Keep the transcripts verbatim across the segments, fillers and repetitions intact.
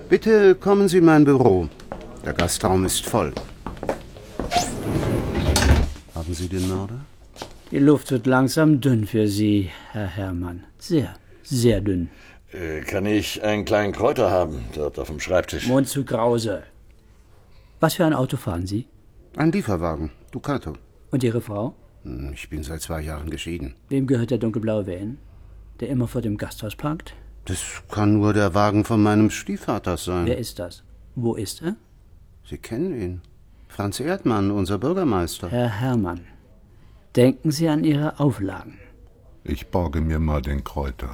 Bitte kommen Sie in mein Büro. Der Gastraum ist voll. Haben Sie den Mörder? Die Luft wird langsam dünn für Sie, Herr Herrmann. Sehr, sehr dünn. Äh, kann ich einen kleinen Kräuter haben, dort auf dem Schreibtisch? Mund zu Krause. Was für ein Auto fahren Sie? Ein Lieferwagen, Ducato. Und Ihre Frau? Ich bin seit zwei Jahren geschieden. Wem gehört der dunkelblaue Van, der immer vor dem Gasthaus parkt? Das kann nur der Wagen von meinem Stiefvater sein. Wer ist das? Wo ist er? Sie kennen ihn. Franz Erdmann, unser Bürgermeister. Herr Herrmann, denken Sie an Ihre Auflagen. Ich borge mir mal den Kräuter.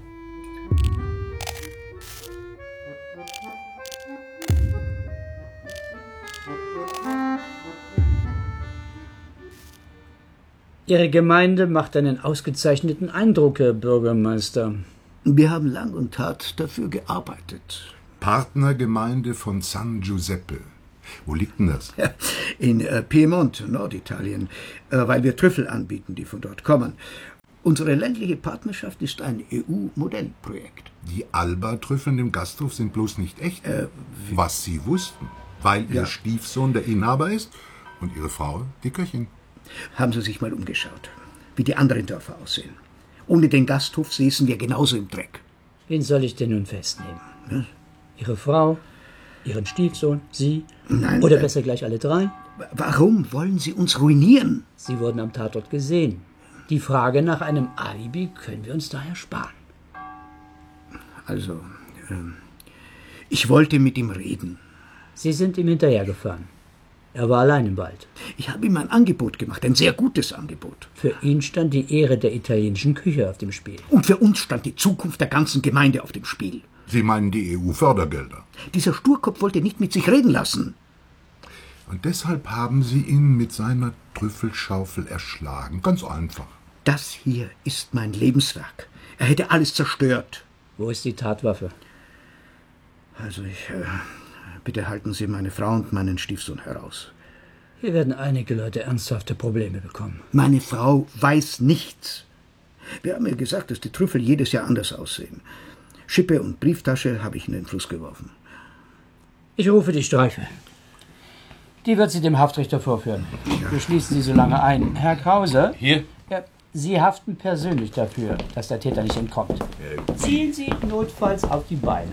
Ihre Gemeinde macht einen ausgezeichneten Eindruck, Herr Bürgermeister. Wir haben lang und hart dafür gearbeitet. Partnergemeinde von San Giuseppe. Wo liegt denn das? In äh, Piemont, Norditalien, äh, weil wir Trüffel anbieten, die von dort kommen. Unsere ländliche Partnerschaft ist ein E U-Modellprojekt. Die Alba-Trüffeln im Gasthof sind bloß nicht echt. Äh, Was Sie wussten, weil Ihr Ja. Stiefsohn der Inhaber ist und Ihre Frau die Köchin. Haben Sie sich mal umgeschaut, wie die anderen Dörfer aussehen. Ohne den Gasthof säßen wir genauso im Dreck. Wen soll ich denn nun festnehmen? Hm? Ihre Frau, Ihren Stiefsohn, Sie? Nein. Oder äh, besser gleich alle drei? Warum wollen Sie uns ruinieren? Sie wurden am Tatort gesehen. Die Frage nach einem Alibi können wir uns daher sparen. Also, ähm, ich wollte mit ihm reden. Sie sind ihm hinterhergefahren. Er war allein im Wald. Ich habe ihm ein Angebot gemacht, ein sehr gutes Angebot. Für ihn stand die Ehre der italienischen Küche auf dem Spiel. Und für uns stand die Zukunft der ganzen Gemeinde auf dem Spiel. Sie meinen die E U-Fördergelder. Dieser Sturkopf wollte nicht mit sich reden lassen. Und deshalb haben Sie ihn mit seiner Trüffelschaufel erschlagen. Ganz einfach. Das hier ist mein Lebenswerk. Er hätte alles zerstört. Wo ist die Tatwaffe? Also ich... Äh, bitte halten Sie meine Frau und meinen Stiefsohn heraus. Hier werden einige Leute ernsthafte Probleme bekommen. Meine Frau weiß nichts. Wir haben ihr gesagt, dass die Trüffel jedes Jahr anders aussehen. Schippe und Brieftasche habe ich in den Fluss geworfen. Ich rufe die Streife. Die wird sie dem Haftrichter vorführen. Wir schließen Sie so lange ein. Herr Krause? Hier? Ja, Sie haften persönlich dafür, dass der Täter nicht entkommt. Ziehen Sie notfalls auf die Beine.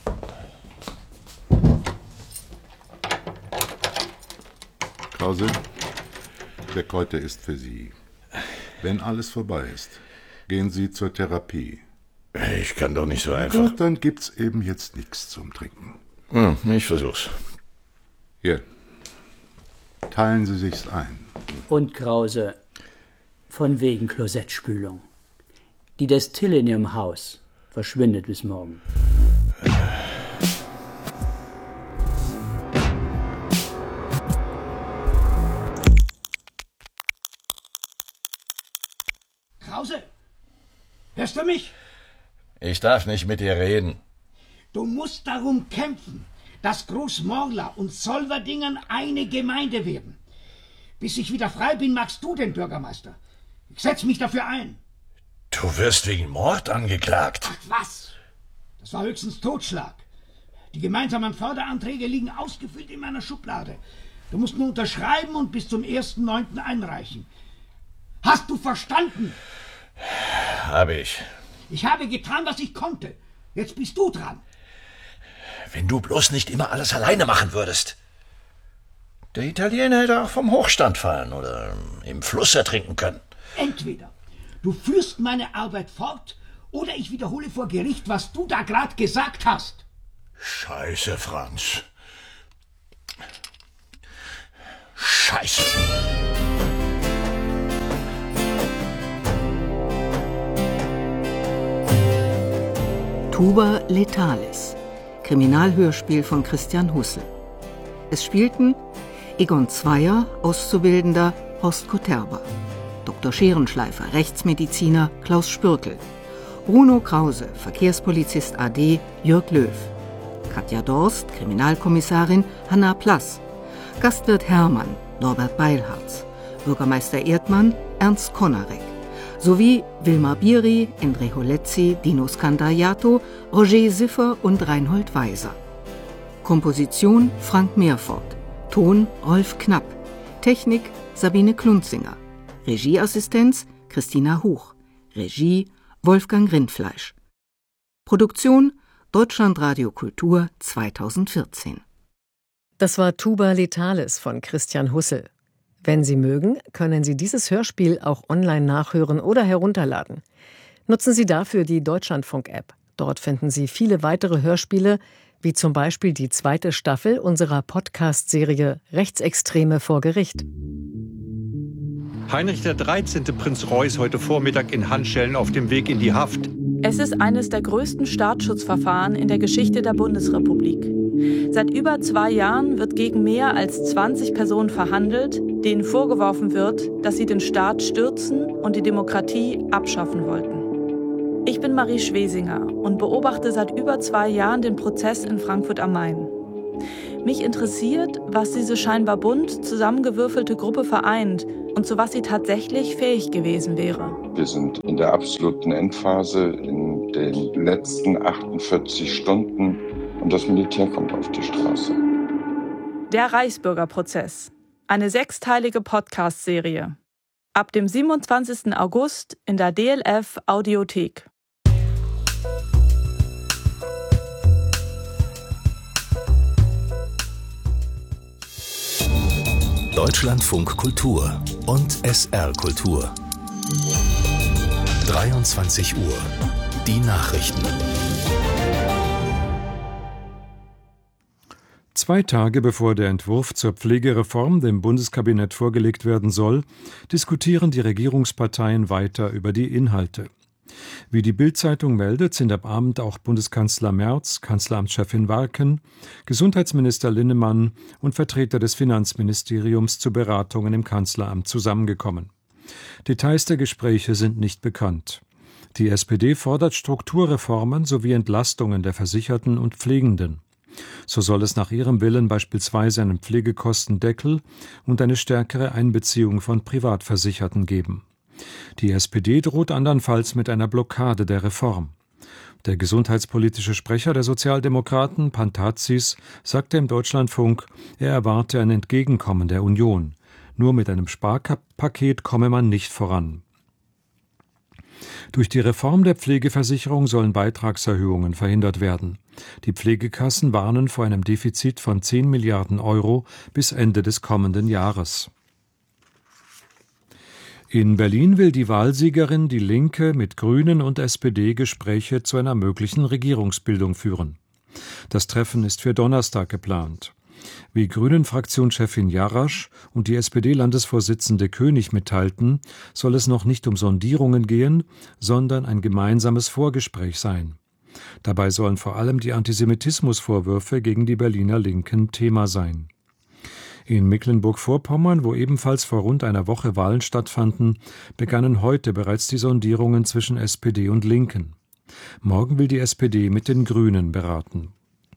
Krause, der Kräuter ist für Sie. Wenn alles vorbei ist, gehen Sie zur Therapie. Ich kann doch nicht so einfach. Gut, dann gibt's eben jetzt nichts zum Trinken. Hm, ich versuch's. Hier, teilen Sie sich's ein. Und Krause, von wegen Klosettspülung. Die Destille in Ihrem Haus verschwindet bis morgen. Krause, hörst du mich? Ich darf nicht mit dir reden. Du musst darum kämpfen, dass Großmorla und Solverdingen eine Gemeinde werden. Bis ich wieder frei bin, magst du den Bürgermeister. Ich setze mich dafür ein. Du wirst wegen Mord angeklagt. Ach was? Das war höchstens Totschlag. Die gemeinsamen Förderanträge liegen ausgefüllt in meiner Schublade. Du musst nur unterschreiben und bis zum ersten neunten einreichen. Hast du verstanden? Habe ich. Ich habe getan, was ich konnte. Jetzt bist du dran. Wenn du bloß nicht immer alles alleine machen würdest. Der Italiener hätte auch vom Hochstand fallen oder im Fluss ertrinken können. Entweder du führst meine Arbeit fort oder ich wiederhole vor Gericht, was du da gerade gesagt hast. Scheiße, Franz. Scheiße. Tuba Letalis, Kriminalhörspiel von Christian Hussel. Es spielten Egon Zweier, Auszubildender Horst Koterba, Doktor Scherenschleifer, Rechtsmediziner Klaus Spürkel, Bruno Krause, Verkehrspolizist A D Jörg Löw, Katja Dorst, Kriminalkommissarin Hanna Plass, Gastwirt Hermann Norbert Beilharz, Bürgermeister Erdmann Ernst Konarek, sowie Wilmar Bieri, Enrico Lezzi, Dino Scandagliato, Roger Siffer und Reinhold Weiser. Komposition Frank Meerfort, Ton Rolf Knapp, Technik Sabine Klunzinger, Regieassistenz Christina Huch, Regie Wolfgang Rindfleisch. Produktion Deutschlandradio Kultur zweitausendvierzehn. Das war Tuba Letalis von Christian Hussel. Wenn Sie mögen, können Sie dieses Hörspiel auch online nachhören oder herunterladen. Nutzen Sie dafür die Deutschlandfunk-App. Dort finden Sie viele weitere Hörspiele, wie zum Beispiel die zweite Staffel unserer Podcast-Serie Rechtsextreme vor Gericht. Heinrich der dreizehnte Prinz Reuß heute Vormittag in Handschellen auf dem Weg in die Haft. Es ist eines der größten Staatsschutzverfahren in der Geschichte der Bundesrepublik. Seit über zwei Jahren wird gegen mehr als zwanzig Personen verhandelt, denen vorgeworfen wird, dass sie den Staat stürzen und die Demokratie abschaffen wollten. Ich bin Marie Schwesinger und beobachte seit über zwei Jahren den Prozess in Frankfurt am Main. Mich interessiert, was diese scheinbar bunt zusammengewürfelte Gruppe vereint und zu was sie tatsächlich fähig gewesen wäre. Wir sind in der absoluten Endphase, in den letzten achtundvierzig Stunden und das Militär kommt auf die Straße. Der Reichsbürgerprozess. Eine sechsteilige Podcast-Serie. Ab dem siebenundzwanzigsten August in der D L F Audiothek. Deutschlandfunk Kultur und S R Kultur. dreiundzwanzig Uhr. Die Nachrichten. Zwei Tage bevor der Entwurf zur Pflegereform dem Bundeskabinett vorgelegt werden soll, diskutieren die Regierungsparteien weiter über die Inhalte. Wie die Bild-Zeitung meldet, sind am Abend auch Bundeskanzler Merz, Kanzleramtschefin Warken, Gesundheitsminister Linnemann und Vertreter des Finanzministeriums zu Beratungen im Kanzleramt zusammengekommen. Details der Gespräche sind nicht bekannt. Die S P D fordert Strukturreformen sowie Entlastungen der Versicherten und Pflegenden. So soll es nach ihrem Willen beispielsweise einen Pflegekostendeckel und eine stärkere Einbeziehung von Privatversicherten geben. Die S P D droht andernfalls mit einer Blockade der Reform. Der gesundheitspolitische Sprecher der Sozialdemokraten, Pantazis, sagte im Deutschlandfunk, er erwarte ein Entgegenkommen der Union. Nur mit einem Sparpaket komme man nicht voran. Durch die Reform der Pflegeversicherung sollen Beitragserhöhungen verhindert werden. Die Pflegekassen warnen vor einem Defizit von zehn Milliarden Euro bis Ende des kommenden Jahres. In Berlin will die Wahlsiegerin Die Linke mit Grünen und S P D Gespräche zu einer möglichen Regierungsbildung führen. Das Treffen ist für Donnerstag geplant. Wie Grünen-Fraktionschefin Jarasch und die S P D-Landesvorsitzende König mitteilten, soll es noch nicht um Sondierungen gehen, sondern ein gemeinsames Vorgespräch sein. Dabei sollen vor allem die Antisemitismusvorwürfe gegen die Berliner Linken Thema sein. In Mecklenburg-Vorpommern, wo ebenfalls vor rund einer Woche Wahlen stattfanden, begannen heute bereits die Sondierungen zwischen S P D und Linken. Morgen will die S P D mit den Grünen beraten.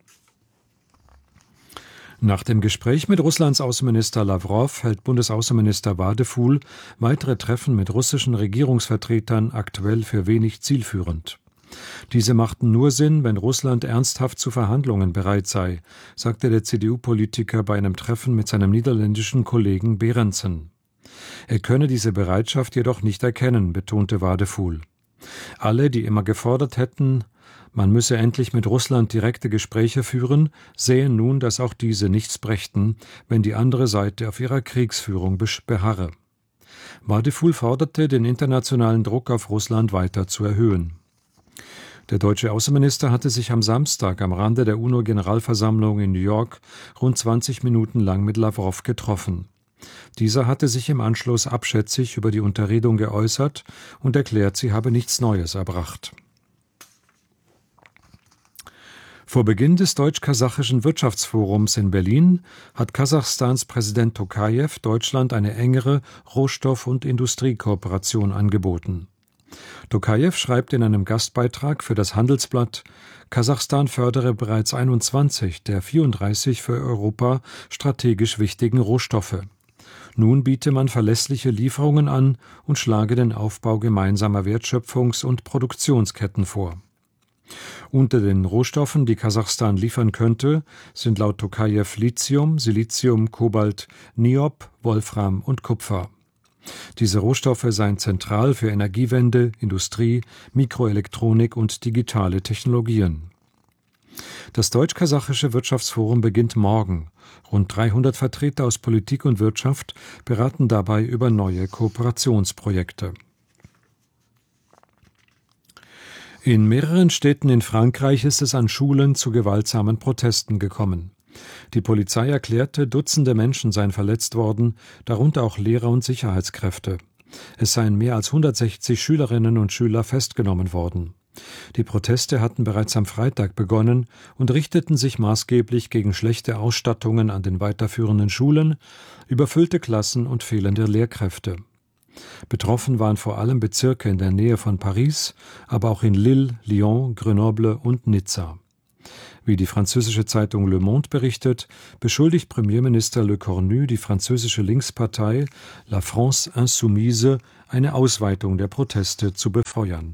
Nach dem Gespräch mit Russlands Außenminister Lawrow hält Bundesaußenminister Wadefuhl weitere Treffen mit russischen Regierungsvertretern aktuell für wenig zielführend. Diese machten nur Sinn, wenn Russland ernsthaft zu Verhandlungen bereit sei, sagte der C D U-Politiker bei einem Treffen mit seinem niederländischen Kollegen Berendsen. Er könne diese Bereitschaft jedoch nicht erkennen, betonte Wadefuhl. Alle, die immer gefordert hätten, man müsse endlich mit Russland direkte Gespräche führen, sehen nun, dass auch diese nichts brächten, wenn die andere Seite auf ihrer Kriegsführung beharre. Wadefuhl forderte, den internationalen Druck auf Russland weiter zu erhöhen. Der deutsche Außenminister hatte sich am Samstag am Rande der UNO-Generalversammlung in New York rund zwanzig Minuten lang mit Lawrow getroffen. Dieser hatte sich im Anschluss abschätzig über die Unterredung geäußert und erklärt, sie habe nichts Neues erbracht. Vor Beginn des Deutsch-Kasachischen Wirtschaftsforums in Berlin hat Kasachstans Präsident Tokajew Deutschland eine engere Rohstoff- und Industriekooperation angeboten. Tokajew schreibt in einem Gastbeitrag für das Handelsblatt, Kasachstan fördere bereits einundzwanzig der vierunddreißig für Europa strategisch wichtigen Rohstoffe. Nun biete man verlässliche Lieferungen an und schlage den Aufbau gemeinsamer Wertschöpfungs- und Produktionsketten vor. Unter den Rohstoffen, die Kasachstan liefern könnte, sind laut Tokajew Lithium, Silizium, Kobalt, Niob, Wolfram und Kupfer. Diese Rohstoffe seien zentral für Energiewende, Industrie, Mikroelektronik und digitale Technologien. Das Deutsch-Kasachische Wirtschaftsforum beginnt morgen. Rund dreihundert Vertreter aus Politik und Wirtschaft beraten dabei über neue Kooperationsprojekte. In mehreren Städten in Frankreich ist es an Schulen zu gewaltsamen Protesten gekommen. Die Polizei erklärte, Dutzende Menschen seien verletzt worden, darunter auch Lehrer und Sicherheitskräfte. Es seien mehr als hundertsechzig Schülerinnen und Schüler festgenommen worden. Die Proteste hatten bereits am Freitag begonnen und richteten sich maßgeblich gegen schlechte Ausstattungen an den weiterführenden Schulen, überfüllte Klassen und fehlende Lehrkräfte. Betroffen waren vor allem Bezirke in der Nähe von Paris, aber auch in Lille, Lyon, Grenoble und Nizza. Wie die französische Zeitung Le Monde berichtet, beschuldigt Premierminister Le Cornu die französische Linkspartei La France Insoumise, eine Ausweitung der Proteste zu befeuern.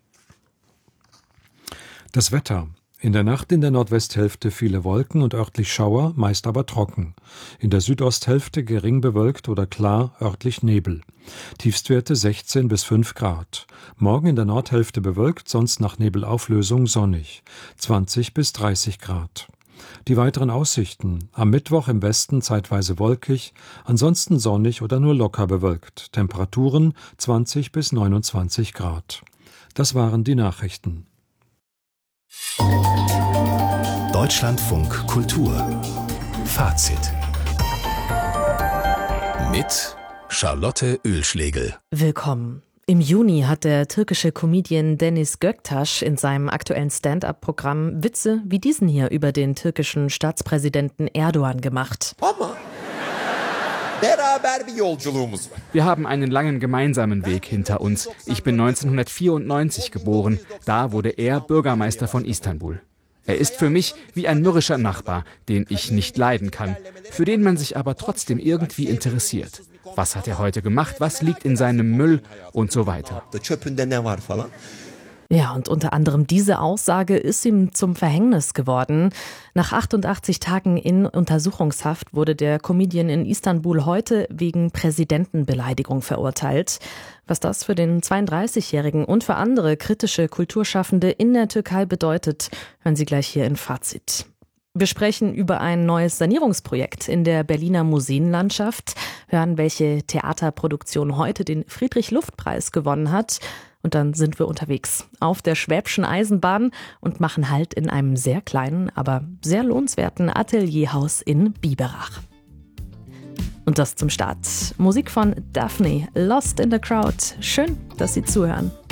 Das Wetter. In der Nacht in der Nordwesthälfte viele Wolken und örtlich Schauer, meist aber trocken. In der Südosthälfte gering bewölkt oder klar, örtlich Nebel. Tiefstwerte sechzehn bis fünf Grad. Morgen in der Nordhälfte bewölkt, sonst nach Nebelauflösung sonnig. zwanzig bis dreißig Grad. Die weiteren Aussichten. Am Mittwoch im Westen zeitweise wolkig, ansonsten sonnig oder nur locker bewölkt. Temperaturen zwanzig bis neunundzwanzig Grad. Das waren die Nachrichten. Deutschlandfunk Kultur Fazit mit Charlotte Oehlschlegel. Willkommen. Im Juni hat der türkische Comedian Deniz Göktaş in seinem aktuellen Stand-up-Programm Witze wie diesen hier über den türkischen Staatspräsidenten Erdogan gemacht. Wir haben einen langen gemeinsamen Weg hinter uns. Ich bin neunzehnhundertvierundneunzig geboren. Da wurde er Bürgermeister von Istanbul. Er ist für mich wie ein mürrischer Nachbar, den ich nicht leiden kann, für den man sich aber trotzdem irgendwie interessiert. Was hat er heute gemacht? Was liegt in seinem Müll? Und so weiter. Ja, und unter anderem diese Aussage ist ihm zum Verhängnis geworden. Nach achtundachtzig Tagen in Untersuchungshaft wurde der Comedian in Istanbul heute wegen Präsidentenbeleidigung verurteilt. Was das für den zweiunddreißigjährigen und für andere kritische Kulturschaffende in der Türkei bedeutet, hören Sie gleich hier in Fazit. Wir sprechen über ein neues Sanierungsprojekt in der Berliner Museenlandschaft, hören, welche Theaterproduktion heute den Friedrich-Luft-Preis gewonnen hat. Und dann sind wir unterwegs auf der Schwäbischen Eisenbahn und machen Halt in einem sehr kleinen, aber sehr lohnenswerten Atelierhaus in Biberach. Und das zum Start. Musik von Daphne, Lost in the Crowd. Schön, dass Sie zuhören.